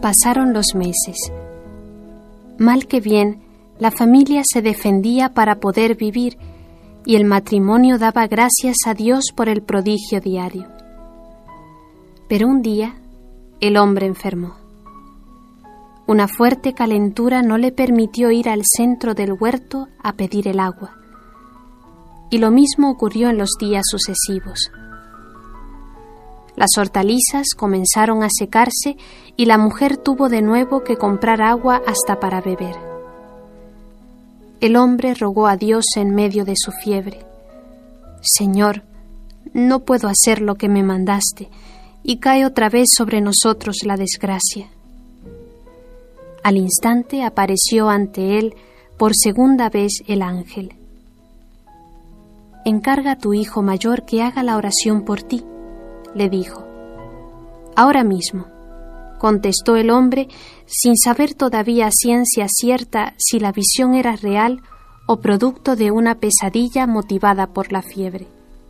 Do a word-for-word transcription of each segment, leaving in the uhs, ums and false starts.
Pasaron los meses. Mal que bien, la familia se defendía para poder vivir y el matrimonio daba gracias a Dios por el prodigio diario. Pero un día, el hombre enfermó. Una fuerte calentura no le permitió ir al centro del huerto a pedir el agua. Y lo mismo ocurrió en los días sucesivos. Las hortalizas comenzaron a secarse y la mujer tuvo de nuevo que comprar agua hasta para beber. El hombre rogó a Dios en medio de su fiebre: Señor, no puedo hacer lo que me mandaste, y cae otra vez sobre nosotros la desgracia. Al instante apareció ante él por segunda vez el ángel. Encarga a tu hijo mayor que haga la oración por ti, le dijo. Ahora mismo, contestó el hombre, sin saber todavía a ciencia cierta si la visión era real o producto de una pesadilla motivada por la fiebre.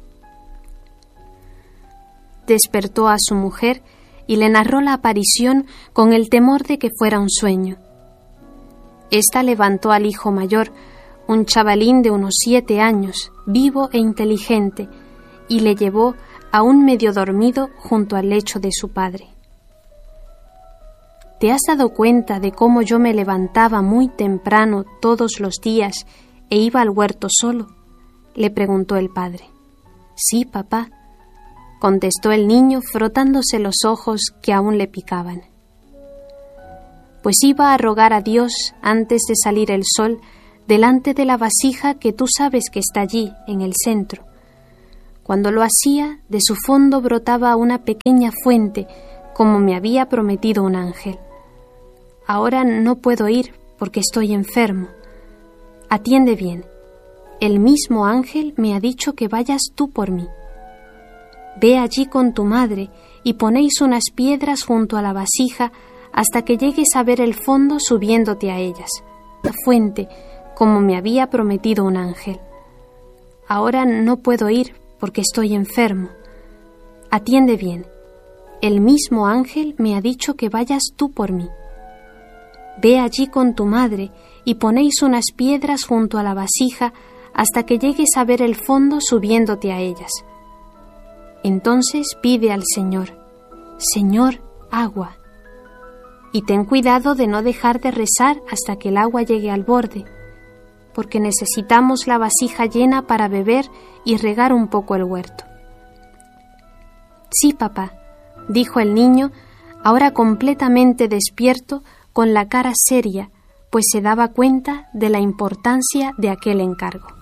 Despertó a su mujer y le narró la aparición con el temor de que fuera un sueño. Esta levantó al hijo mayor, un chavalín de unos siete años, vivo e inteligente, y le llevó aún medio dormido junto al lecho de su padre. ¿Te has dado cuenta de cómo yo me levantaba muy temprano todos los días e iba al huerto solo?, le preguntó el padre. Sí, papá, contestó el niño frotándose los ojos que aún le picaban. Pues iba a rogar a Dios antes de salir el sol delante de la vasija que tú sabes que está allí, en el centro. Cuando lo hacía, de su fondo brotaba una pequeña fuente, como me había prometido un ángel. Ahora no puedo ir porque estoy enfermo. Atiende bien. El mismo ángel me ha dicho que vayas tú por mí. Ve allí con tu madre y ponéis unas piedras junto a la vasija hasta que llegues a ver el fondo subiéndote a ellas. La fuente, como me había prometido un ángel. Ahora no puedo ir porque estoy enfermo. Atiende bien. El mismo ángel me ha dicho que vayas tú por mí. Ve allí con tu madre y ponéis unas piedras junto a la vasija hasta que llegues a ver el fondo subiéndote a ellas. Entonces pide al Señor: Señor, agua. Y ten cuidado de no dejar de rezar hasta que el agua llegue al borde, porque necesitamos la vasija llena para beber y regar un poco el huerto. Sí, papá, dijo el niño, ahora completamente despierto, con la cara seria, pues se daba cuenta de la importancia de aquel encargo.